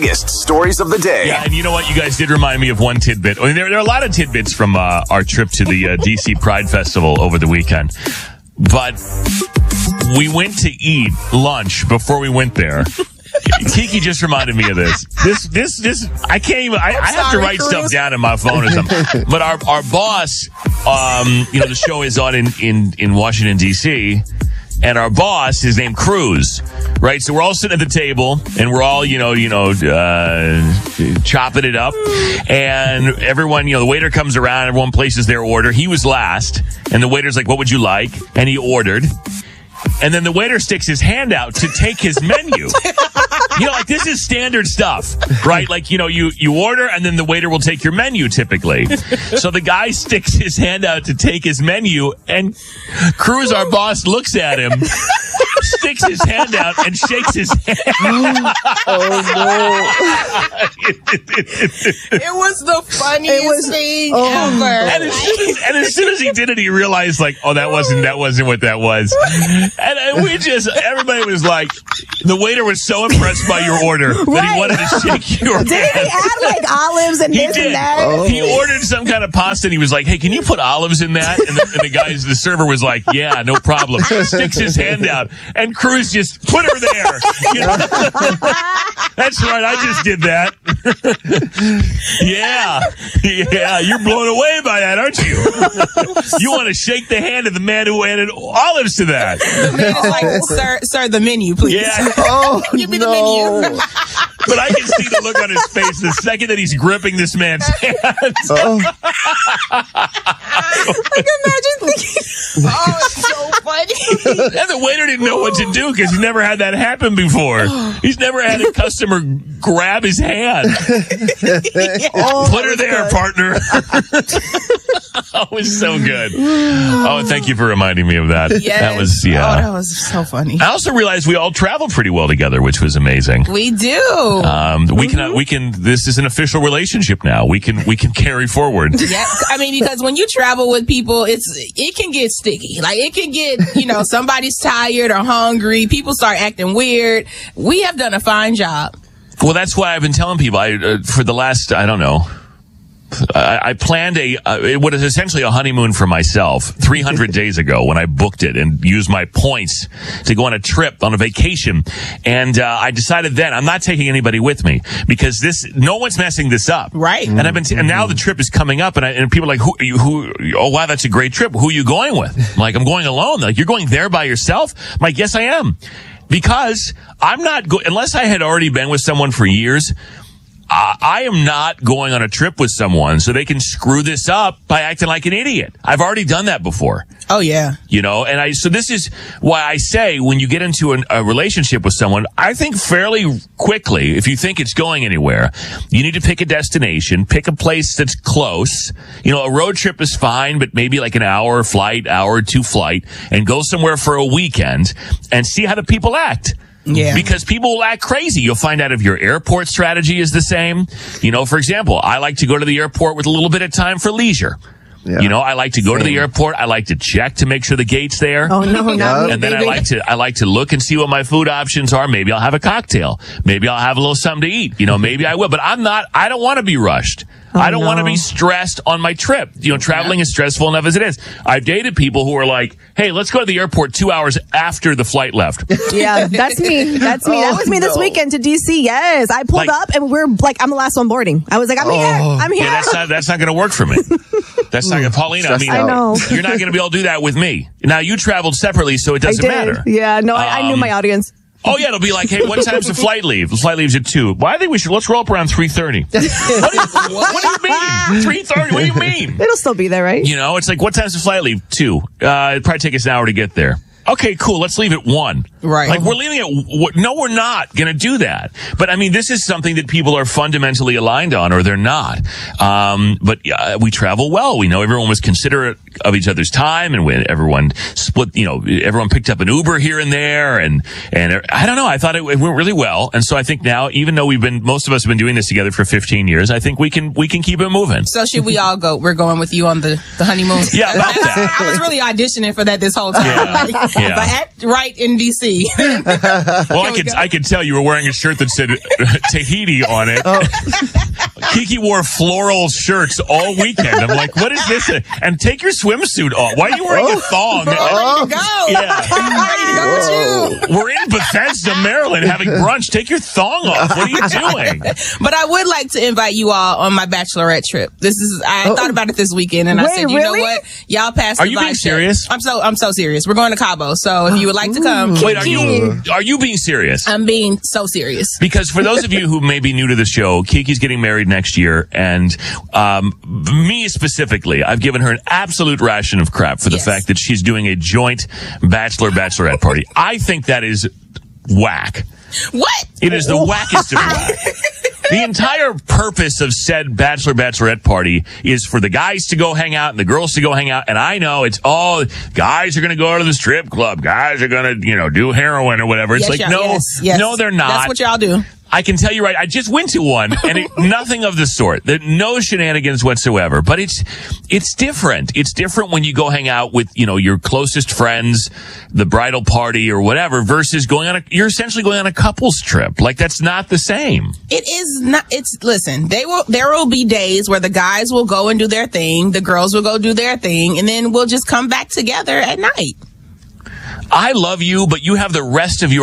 biggest stories of the day. Yeah, and you know what? You guys did remind me of one tidbit. I mean, there are a lot of tidbits from our trip to the DC Pride Festival over the weekend. But we went to eat lunch before we went there. Kiki just reminded me of this. This, I can't even, I have to write stuff down in my phone or something. But our boss, the show is on in Washington, D.C., and our boss is named Cruz, right? So we're all sitting at the table, and we're all, chopping it up. And everyone, the waiter comes around, everyone places their order. He was last, and the waiter's like, "What would you like?" And he ordered. And then the waiter sticks his hand out to take his menu. This is standard stuff, right? You order and then the waiter will take your menu typically. So the guy sticks his hand out to take his menu, and Cruz, our boss, looks at him, sticks his hand out and shakes his hand. Oh, no. It was the funniest thing ever. And as soon as he did it, he realized, that wasn't what that was. And everybody was like, the waiter was so impressed by your order that he wanted to shake your hand. Didn't he add olives and this and that? Oh. He ordered some kind of pasta and he was like, "Hey, can you put olives in that?" And the server was like, "Yeah, no problem." Sticks his hand out and Cruz just put her there. That's right, I just did that. Yeah, you're blown away by that, aren't you? You want to shake the hand of the man who added olives to that. The man is like, sir, the menu, please. Yeah. Give me the menu. But I can see the look on his face the second that he's gripping this man's hands. I can imagine thinking, it's so funny. And the waiter didn't know what to do because he's never had that happen before. He's never had a customer grab his hand. Put her there, partner. Oh, it was so good. Oh, thank you for reminding me of that. Yes. That was, that was so funny. I also realized we all travel pretty well together, which was amazing. We do. We can, this is an official relationship now. We can carry forward. Yeah. I mean, because when you travel with people, it can get sticky. It can get, somebody's tired or hungry. People start acting weird. We have done a fine job. Well, that's why I've been telling people for the last, I don't know, I planned what is essentially a honeymoon for myself 300 days ago when I booked it and used my points to go on a trip, on a vacation. And I decided then I'm not taking anybody with me because no one's messing this up. Right. And and now the trip is coming up and people are like, oh, wow, that's a great trip. Who are you going with? I'm like, I'm going alone. They're like, you're going there by yourself? I'm like, yes, I am. Because I'm not unless I had already been with someone for years, I am not going on a trip with someone so they can screw this up by acting like an idiot. I've already done that before. Oh, yeah. So this is why I say when you get into a relationship with someone, I think fairly quickly, if you think it's going anywhere, you need to pick a destination, pick a place that's close. A road trip is fine, but maybe like an hour flight, hour or two flight, and go somewhere for a weekend and see how the people act. Yeah. Because people will act crazy. You'll find out if your airport strategy is the same. For example, I like to go to the airport with a little bit of time for leisure. Yeah. I like to go to the airport. I like to check to make sure the gate's there. Oh, no, not me, and then baby. I like to look and see what my food options are. Maybe I'll have a cocktail. Maybe I'll have a little something to eat. Maybe I will. But I don't want to be rushed. I don't want to be stressed on my trip. Traveling is stressful enough as it is. I've dated people who are like, "Hey, let's go to the airport 2 hours after the flight left." Yeah, that's me. That was me this weekend to DC. Yes, I pulled up and we're like, I'm the last one boarding. I was like, I'm here. Yeah, that's not going to work for me. That's not going to, Paulina. I know. You're not going to be able to do that with me. Now you traveled separately, so it doesn't matter. Yeah, no, I knew my audience. Oh, yeah, it'll be like, hey, what time's the flight leave? The flight leaves at 2. Well, I think let's roll up around 3:30. What do you mean? 3:30? What do you mean? It'll still be there, right? It's like, what time's the flight leave? 2. It'd probably take us an hour to get there. Okay, cool. Let's leave at 1. Right. Like, we're leaving at, no, we're not going to do that. But I mean, this is something that people are fundamentally aligned on, or they're not. But we travel well. We know everyone was considerate of each other's time, and when everyone split, everyone picked up an Uber here and there, and I don't know. I thought it went really well. And so I think now, even though most of us have been doing this together for 15 years, I think we can keep it moving. So should we all go? We're going with you on the honeymoon? Yeah, about that. I was really auditioning for that this whole time. Yeah. Yeah. But act right in D.C. Well, I could tell you were wearing a shirt that said Tahiti on it. Kiki wore floral shirts all weekend. I'm like, what is this? And take your swimsuit off. Why are you wearing a thong? Ready to go. Yeah. I'm ready to go with you. We're in Bethesda, Maryland, having brunch. Take your thong off. What are you doing? But I would like to invite you all on my bachelorette trip. I thought about it this weekend, and I said, you know what? Y'all passed the Are you being serious? I'm so serious. We're going to Cabo, so if you would like to come. Wait, are you being serious? I'm being so serious. Because for those of you who may be new to the show, Kiki's getting married next year, and me specifically, I've given her an absolute ration of crap for the fact that she's doing a joint bachelorette party. I think that is whack. What? It is the wackest of whack. The entire purpose of said bachelorette party is for the guys to go hang out and the girls to go hang out. And I know it's all guys are going to go to the strip club. Guys are going to, do heroin or whatever. It's no, they're not. That's what y'all do. I can tell you right, I just went to one and nothing of the sort. No shenanigans whatsoever. But it's different. It's different when you go hang out with, your closest friends, the bridal party or whatever, versus you're essentially going on a couples trip. Like, that's not the same. It is not. Listen, there will be days where the guys will go and do their thing, the girls will go do their thing, and then we'll just come back together at night. I love you, but you have the rest of your